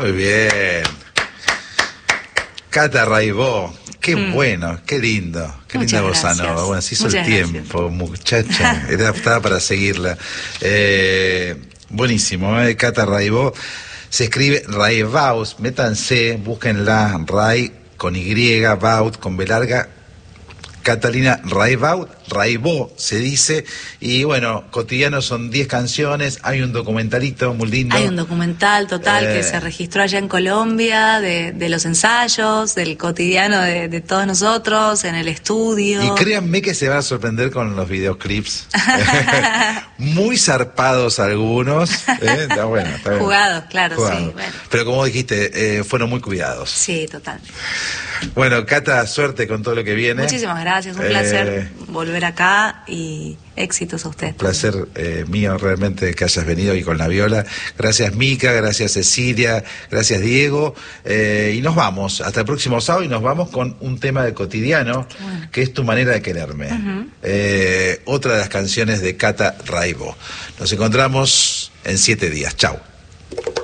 Muy bien. Cata Raibó, qué bueno, qué lindo, qué linda bossa nova. Bueno, se hizo el tiempo, muchacha, estaba para seguirla. Buenísimo, Cata Raibó. Se escribe Raibaus, métanse, búsquenla, Ray con Y, Baut con B larga. Catalina Raibó se dice, y bueno, Cotidiano son 10 canciones, hay un documentalito muy lindo. Hay un documental total que se registró allá en Colombia, de los ensayos, del cotidiano de todos nosotros, en el estudio. Y créanme que se va a sorprender con los videoclips. Muy zarpados algunos. Está bueno, está bien. Jugados, claro, Jugados. Sí. Bueno. Pero como dijiste, fueron muy cuidados. Sí, total. Bueno, Cata, suerte con todo lo que viene. Muchísimas gracias, un placer volver acá y éxitos a ustedes. Un placer mío realmente que hayas venido y con la viola. Gracias Mica, gracias Cecilia, gracias Diego. Y nos vamos, hasta el próximo sábado y nos vamos con un tema de Cotidiano, que es Tu manera de quererme. Otra de las canciones de Cata Raibó. Nos encontramos en 7 días. Chau.